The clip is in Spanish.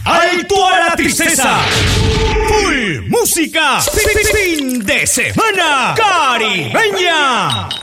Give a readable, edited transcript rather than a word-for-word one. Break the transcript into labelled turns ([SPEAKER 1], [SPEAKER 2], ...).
[SPEAKER 1] ¡Alto a la tristeza! ¡Full música! ¡Fin de semana caribeña!